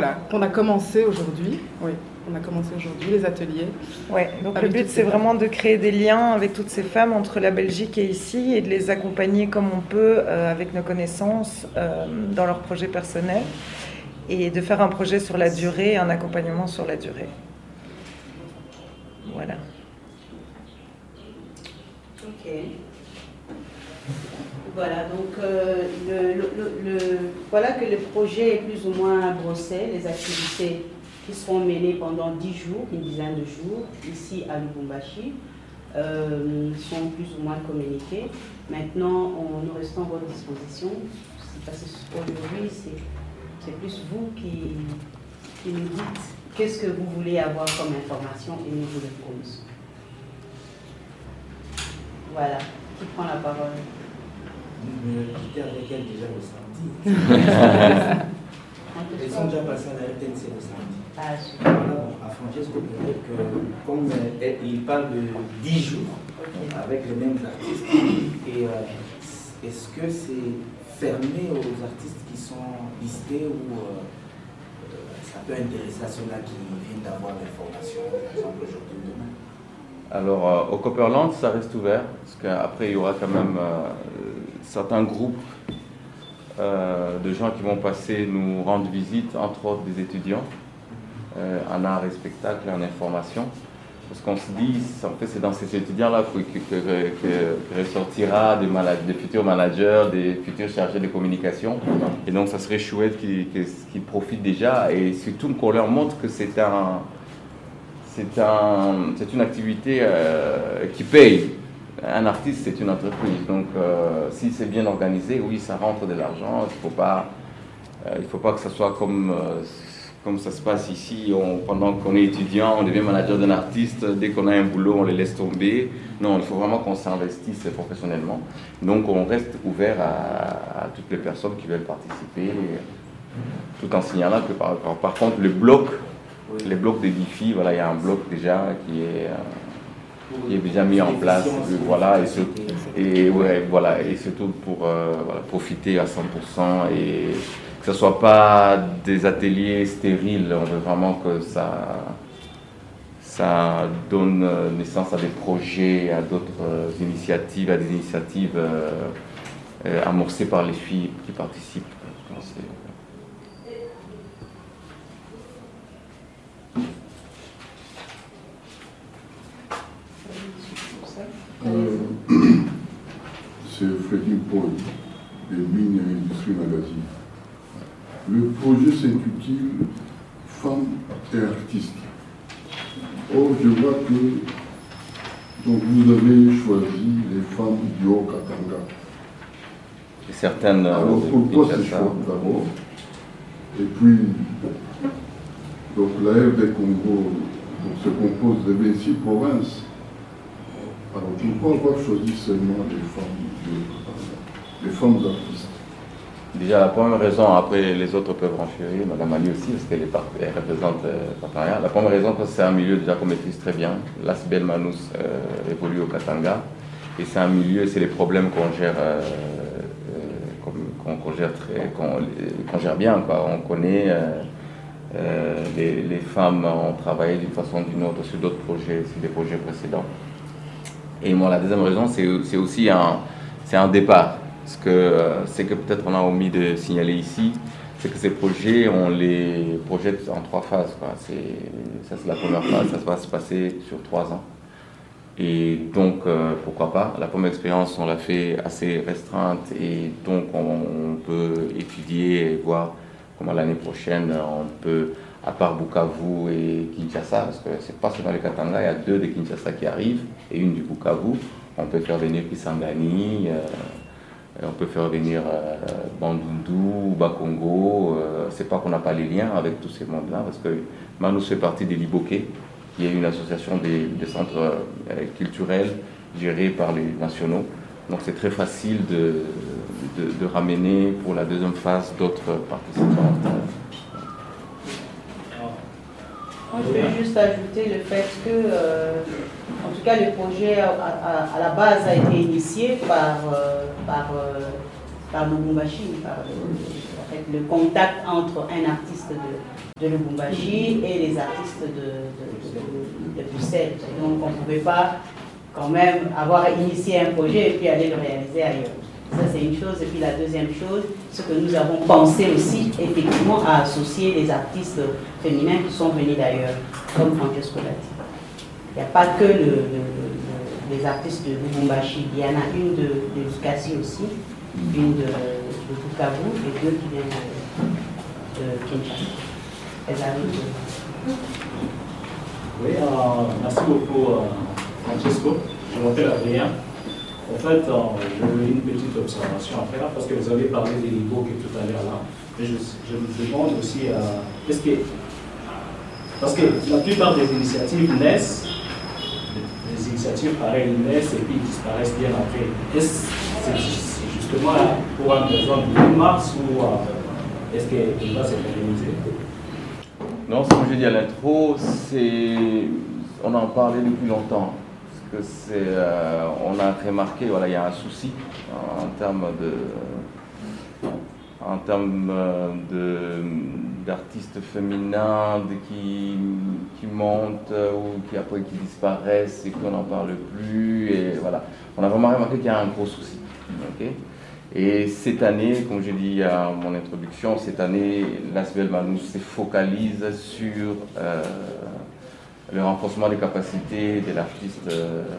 voilà, qu'on a commencé aujourd'hui. Oui, on a commencé aujourd'hui les ateliers. Ouais, donc le but c'est vraiment de créer des liens avec toutes ces femmes entre la Belgique et ici et de les accompagner comme on peut avec nos connaissances dans leurs projets personnels et de faire un projet sur la durée, un accompagnement sur la durée. Voilà. Ok. Voilà, donc voilà que le projet est plus ou moins brossé, les activités qui seront menées pendant 10 jours, une dizaine de jours, ici à Lubumbashi, sont plus ou moins communiquées. Maintenant, nous restons à votre disposition, parce qu'aujourd'hui, c'est plus vous qui nous dites qu'est-ce que vous voulez avoir comme information et nous vous le fournissons. Voilà, qui prend la parole? J'étais avec elle déjà le samedi. Ils sont déjà passés à la RTNC le samedi. Ah, super. Voilà, à Francesco, peut-être que comme il parle de 10 jours avec les mêmes artistes, et est-ce que c'est fermé aux artistes qui sont listés ou ça peut intéresser à ceux-là qui viennent d'avoir l'information, par exemple aujourd'hui ou demain? Alors, au Copperland, ça reste ouvert, parce qu'après, il y aura quand même certains groupes de gens qui vont passer nous rendre visite, entre autres des étudiants, en art et spectacle, en information. Parce qu'on se dit, en fait, c'est dans ces étudiants-là que ressortira des futurs managers, des futurs chargés de communication. Et donc, ça serait chouette qu'ils profitent déjà, et surtout qu'on leur montre que c'est une activité qui paye. Un artiste, c'est une entreprise. Donc, si c'est bien organisé, oui, ça rentre de l'argent. Il faut pas que ça soit comme ça se passe ici. Pendant qu'on est étudiant, on devient manager d'un artiste. Dès qu'on a un boulot, on les laisse tomber. Non, il faut vraiment qu'on s'investisse professionnellement. Donc, on reste ouvert à toutes les personnes qui veulent participer, tout en signalant que par contre, les blocs des défis, voilà, il y a un bloc déjà qui est déjà mis en place, voilà, et surtout pour profiter à 100% et que ce ne soit pas des ateliers stériles. On veut vraiment que ça donne naissance à des projets, à d'autres initiatives, à des initiatives amorcées par les filles qui participent. C'est Freddy Paul, de Mines et Industrie Magazine. Le projet s'intitule Femmes et artistes. Or, je vois que donc, vous avez choisi les femmes du Haut-Katanga. Et certaines. Alors, pourquoi ce choix d'abord? Et puis, donc, la RD Congo se compose de 26 provinces. Alors, pourquoi avoir choisi seulement les femmes artistes? Déjà, la première raison, après les autres peuvent renchérir, Madame Ali aussi, parce qu'elle représente le partenariat. La première raison, parce que c'est un milieu déjà qu'on maîtrise très bien. L'Asbel Manous évolue au Katanga. Et c'est un milieu, c'est les problèmes qu'on gère, qu'on gère bien, quoi. On connaît, les femmes ont travaillé d'une façon ou d'une autre sur d'autres projets, sur des projets précédents. Et moi, la deuxième raison, c'est aussi un départ. Ce que peut-être on a omis de signaler ici, c'est que ces projets, on les projette en 3 phases, quoi. Ça, c'est la première phase, ça va se passer sur 3 ans. Et donc, pourquoi pas? La première expérience, on l'a fait assez restreinte, et donc on peut étudier et voir comment l'année prochaine, on peut, à part Bukavu et Kinshasa, parce que c'est pas seulement les Katanga, il y a 2 de Kinshasa qui arrivent, et une du Bukavu. On peut faire venir Kisangani, on peut faire venir Bandundu, Bakongo. C'est pas qu'on n'a pas les liens avec tous ces mondes-là, parce que Manous fait partie des Liboké, qui est une association des centres culturels gérés par les nationaux. Donc c'est très facile de ramener pour la deuxième phase d'autres participants. Je vais juste ajouter le fait que, en tout cas, le projet à la base a été initié par Lubumbashi, par le contact entre un artiste de Lubumbashi et les artistes de Bruxelles. Donc on ne pouvait pas quand même avoir initié un projet et puis aller le réaliser ailleurs. Ça c'est une chose. Et puis la deuxième chose, c'est que nous avons pensé aussi effectivement à associer les artistes féminins qui sont venus d'ailleurs, comme Francesco l'a dit. Il n'y a pas que les artistes de Lubumbashi, il y en a une de Lukasi aussi, une de Bukavu et deux qui viennent de Kinshasa. Elles arrivent. Oui, merci beaucoup Francesco. Je m'appelle Adrien. En fait, j'ai une petite observation à faire parce que vous avez parlé des Libo tout à l'heure là. Mais je me demande aussi, est-ce que, parce que la plupart des initiatives naissent, des initiatives pareilles naissent et puis disparaissent bien après. Est-ce que c'est justement pour un besoin de mars ou est-ce qu'il va se réaliser? Non, ce que j'ai dit à l'intro, on en parlait depuis longtemps. Parce que on a remarqué, voilà, il y a un souci en termes d'artistes féminins qui montent ou qui après qui disparaissent et qu'on n'en parle plus. Et voilà, on a vraiment remarqué qu'il y a un gros souci. Okay. Et cette année, comme j'ai dit à mon introduction, cette année, l'ASBL Manouche se focalise sur le renforcement des capacités de l'artiste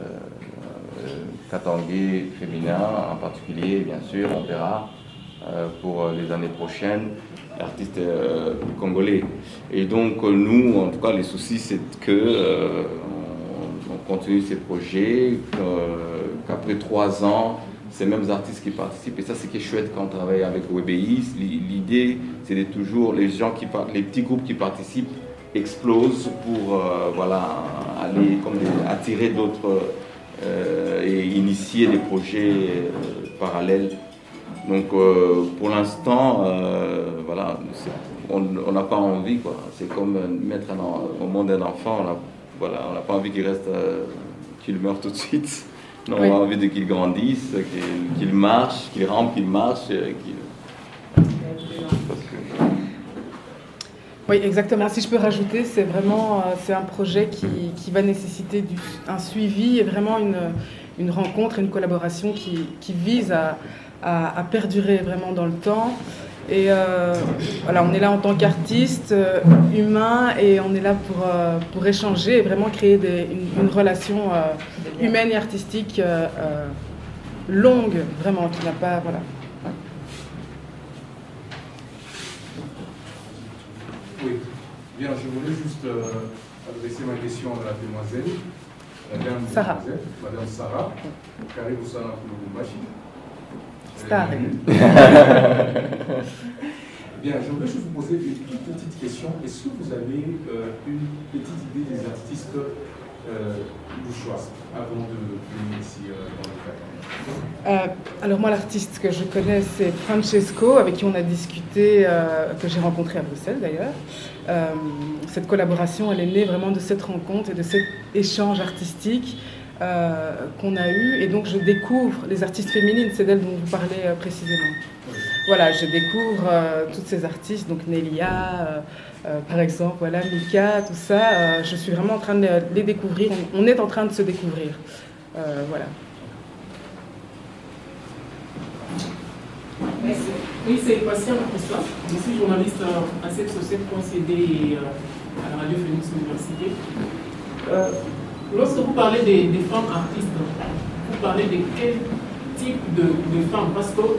katangais féminin, en particulier, bien sûr, on verra pour les années prochaines, l'artiste congolais. Et donc, nous, en tout cas, les soucis, c'est que on continue ces projets, qu'après 3 ans, ces mêmes artistes qui participent, et ça c'est qui est chouette quand on travaille avec WBI, l'idée c'est de toujours, les petits groupes qui participent explosent pour voilà, aller attirer d'autres et initier des projets parallèles. Donc pour l'instant, voilà, on n'a pas envie, quoi. C'est comme mettre au monde un enfant, on n'a pas envie qu'il reste, qu'il meure tout de suite. Non, oui. On a envie qu'il grandisse, qu'il marche, qu'il rampe, qu'il marche. Oui, exactement. Si je peux rajouter, c'est un projet qui va nécessaiter un suivi et vraiment une rencontre, une collaboration qui vise à perdurer vraiment dans le temps. Et voilà, on est là en tant qu'artiste humain et on est là pour échanger et vraiment créer une relation humaine et artistique longue, vraiment, qui n'a pas... Voilà. Oui, bien, je voulais juste adresser ma question à la demoiselle, Madame Sarah, Karibu sana Lubumbashi. Bien, je voudrais juste vous poser une petite question. Est-ce que vous avez une petite idée des artistes louchois avant de venir ici dans le cadre? Alors moi, l'artiste que je connais, c'est Francesco, avec qui on a discuté, que j'ai rencontré à Bruxelles d'ailleurs. Cette collaboration, elle est née vraiment de cette rencontre et de cet échange artistique qu'on a eu, et donc je découvre les artistes féminines, c'est d'elles dont vous parlez précisément. Voilà, je découvre toutes ces artistes, donc Nelia, par exemple, voilà, Mika, tout ça, je suis vraiment en train de les découvrir, on est en train de se découvrir, voilà. Merci. Oui, c'est Patient Christophe, je suis journaliste à cette société concédée et à la Radio Phoenix Université. Lorsque vous parlez des femmes artistes, vous parlez de quel type de femmes? Parce que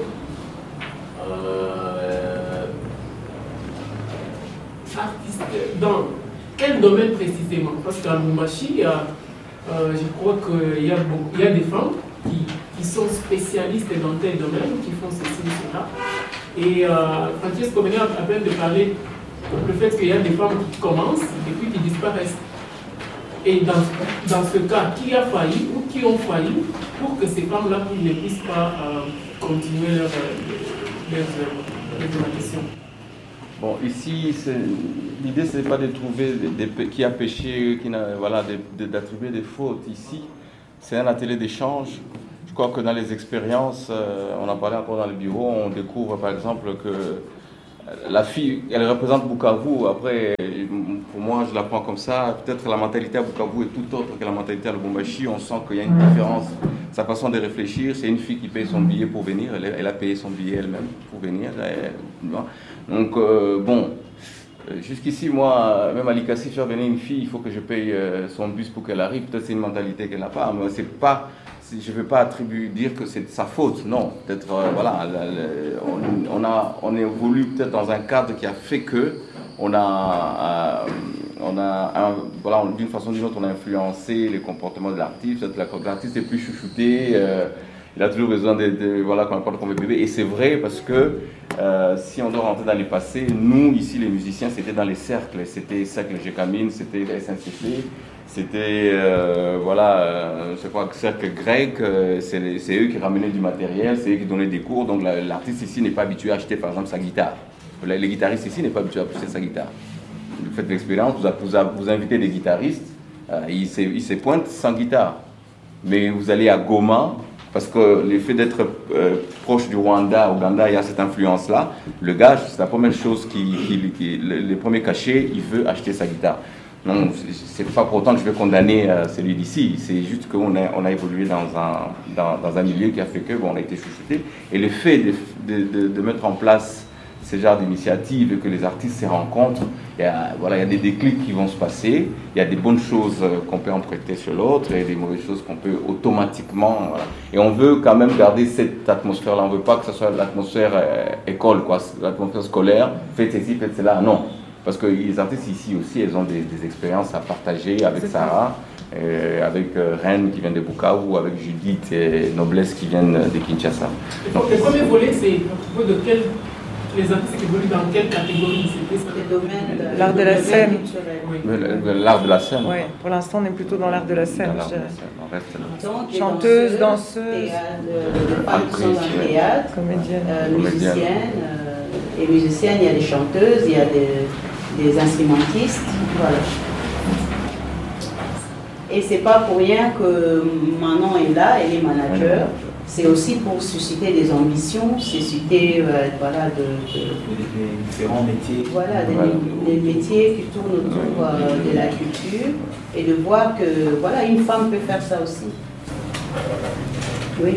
artiste, dans quel domaine précisément? Parce qu'à Lubumbashi, je crois qu'il y a des femmes qui sont spécialistes dans tel domaine, qui font ceci et cela. Et Francesco venait à peine de parler le fait qu'il y a des femmes qui commencent et puis qui disparaissent. Et dans ce cas, qui a failli ou qui ont failli pour que ces femmes-là ne puissent pas continuer leur mission? Bon, ici, l'idée, ce n'est pas de trouver qui a péché, voilà, d'attribuer des fautes. Ici, c'est un atelier d'échange. Je crois que dans les expériences, on en parlait encore dans le bureau, on découvre par exemple que la fille, elle représente Bukavu. Après, pour moi, je la prends comme ça. Peut-être la mentalité à Bukavu est tout autre que la mentalité à Lubumbashi. On sent qu'il y a une différence. Sa façon de réfléchir, c'est une fille qui paye son billet pour venir. Elle a payé son billet elle-même pour venir. Donc, bon, jusqu'ici, moi, même à Likasi, faire venir une fille, il faut que je paye son bus pour qu'elle arrive. Peut-être c'est une mentalité qu'elle n'a pas. Mais c'est pas... Je ne vais pas dire que c'est de sa faute, non. Peut-être, voilà, on évolue peut-être dans un cadre qui a fait que voilà, d'une façon ou d'une autre, on a influencé les comportements de l'artiste. Peut-être l'artiste est plus chouchouté, il a toujours besoin voilà, qu'on apporte comme bébé. Et c'est vrai parce que si on doit rentrer dans les passés, nous, ici, les musiciens, c'était dans les cercles. C'était Cercle Gécamine, c'était la SNCC. C'était, je crois que cercle grec, c'est eux qui ramenaient du matériel, c'est eux qui donnaient des cours. Donc l'artiste ici n'est pas habitué à acheter par exemple sa guitare. Les guitaristes ici n'est pas habitué à acheter sa guitare. Vous faites l'expérience, vous invitez des guitaristes, ils se pointent sans guitare. Mais vous allez à Goma, parce que le fait d'être proche du Rwanda, Ouganda, il y a cette influence-là. Le gars, c'est la première chose le premier cachet, il veut acheter sa guitare. Non, c'est pas pour autant que je vais condamner celui d'ici. C'est juste qu'on a évolué dans un milieu qui a fait que on a été chouchouté. Et le fait de mettre en place ce genre d'initiative et que les artistes se rencontrent, il y a des déclics qui vont se passer. Il y a des bonnes choses qu'on peut emprunter sur l'autre et des mauvaises choses qu'on peut automatiquement. Voilà. Et on veut quand même garder cette atmosphère-là. On ne veut pas que ce soit l'atmosphère école, l'atmosphère scolaire. Faites ceci, faites cela. Non. Parce que les artistes ici aussi, elles ont des expériences à partager avec Sarah, avec Reine qui vient de Bukavu, avec Judith et Noblesse qui viennent de Kinshasa. Donc, le premier volet, c'est à propos de les artistes qui évoluent dans quelle catégorie? L'art de la scène. L'art de la scène. Oui, pour l'instant, on est plutôt dans l'art de la scène. On reste là. Donc, chanteuse, danseuse, femmes dans le théâtre, musiciennes. Et musiciennes, il y a des chanteuses, il y a des instrumentistes, voilà. Et c'est pas pour rien que Manon est là, elle est manager. C'est aussi pour susciter des ambitions, susciter des différents métiers. Voilà, des métiers qui tournent autour de la culture et de voir que voilà, une femme peut faire ça aussi. Oui.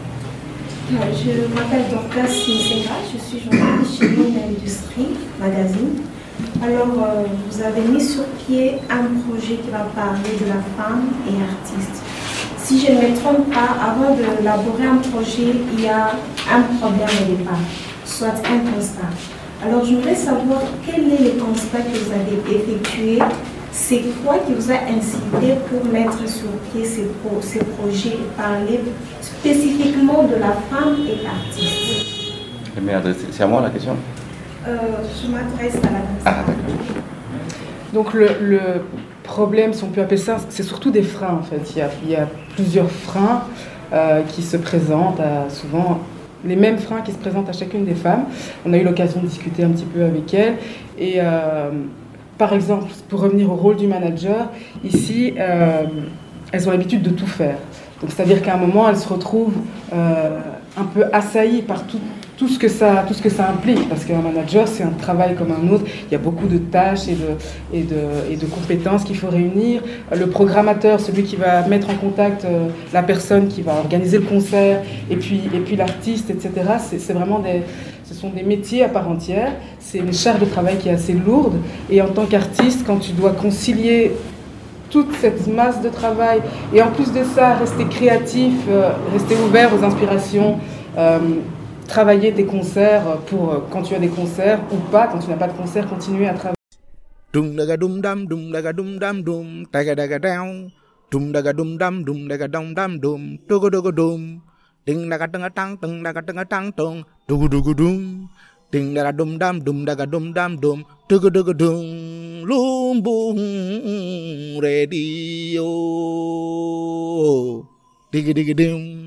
Je m'appelle Dorcas Sinsera, je suis journaliste chez Monde Industrie Magazine. Alors, vous avez mis sur pied un projet qui va parler de la femme et artiste. Si je ne me trompe pas, avant d'élaborer un projet, il y a un problème au départ, soit un constat. Alors, je voudrais savoir quel est le constat que vous avez effectué. C'est quoi qui vous a incité pour mettre sur pied ces projets et parler spécifiquement de la femme et l'artiste? C'est à moi la question? Je m'adresse à la personne. Donc le problème, si on peut appeler ça, c'est surtout des freins en fait. Il y a plusieurs freins qui se présentent, souvent les mêmes freins qui se présentent à chacune des femmes. On a eu l'occasion de discuter un petit peu avec elles. Et par exemple, pour revenir au rôle du manager, ici, elles ont l'habitude de tout faire. Donc c'est-à-dire qu'à un moment, elles se retrouvent un peu assaillies par tout ce que ça implique, parce qu'un manager, c'est un travail comme un autre. Il y a beaucoup de tâches et de compétences qu'il faut réunir. Le programmateur, celui qui va mettre en contact la personne qui va organiser le concert, et puis l'artiste, etc. C'est vraiment ce sont des métiers à part entière. C'est une charge de travail qui est assez lourde. Et en tant qu'artiste, quand tu dois concilier toute cette masse de travail, et en plus de ça, rester créatif, rester ouvert aux inspirations, travailler tes concerts pour quand tu as des concerts ou pas, quand tu n'as pas de concert, continuer à travailler. Dum daga dum dam dum daga daga down dum daga dum daga dum dam dum dogo dogo dum ding daga tang tong dogo dogo dum ding daga dum dam dum dogo dogo dum lumbung radio digi digi dum